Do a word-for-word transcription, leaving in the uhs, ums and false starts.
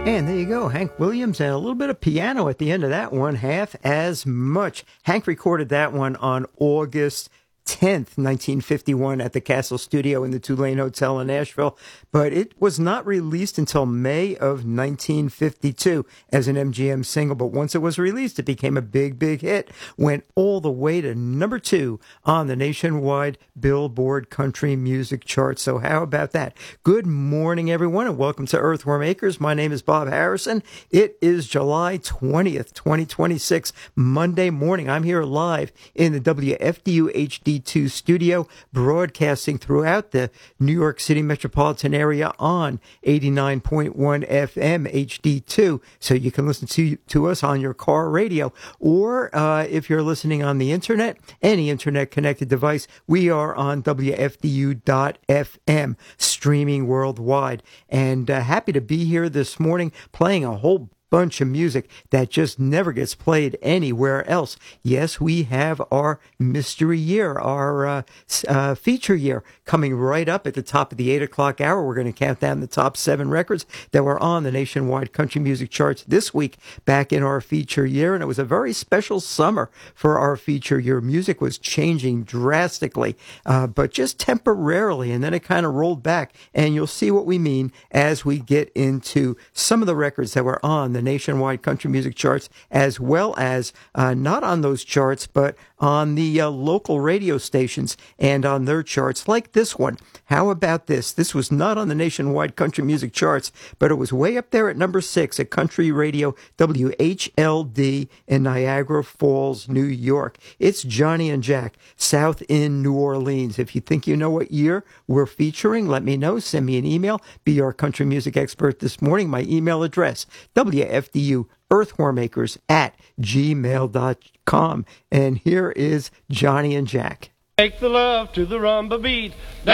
And there you go, Hank Williams, and a little bit of piano at the end of that one, half as much. Hank recorded that one on August tenth, nineteen fifty-one at the Castle Studio in the Tulane Hotel in Nashville, but it was not released until May of nineteen fifty-two as an M G M single, but once it was released, it became a big, big hit, went all the way to number two on the nationwide Billboard Country Music Chart. So how about that? Good morning, everyone, and welcome to Earthworm Acres. My name is Bob Harrison. It is July twentieth, twenty twenty-six, Monday morning. I'm here live in the W F D U H D two studio, broadcasting throughout the New York City metropolitan area on eighty-nine point one F M H D two, so you can listen to to us on your car radio, or uh, if you're listening on the internet, any internet-connected device, we are on W F D U dot F M, streaming worldwide. And uh, happy to be here this morning playing a whole bunch of music that just never gets played anywhere else. Yes, we have our mystery year, our uh, uh, feature year coming right up at the top of the eight o'clock hour. We're going to count down the top seven records that were on the nationwide country music charts this week back in our feature year. And it was a very special summer for our feature year. Music was changing drastically, uh, but just temporarily. And then it kind of rolled back. And you'll see what we mean as we get into some of the records that were on the nationwide country music charts, as well as uh, not on those charts, but on the uh, local radio stations and on their charts, like this one. How about this? This was not on the nationwide country music charts, but it was way up there at number six at Country Radio W H L D in Niagara Falls, New York. It's Johnny and Jack, South in New Orleans. If you think you know what year we're featuring, let me know. Send me an email. Be our country music expert this morning. My email address, W F D U earthwormacres at gmail dot com. And here is Johnny and Jack. Take the love to the rumba beat.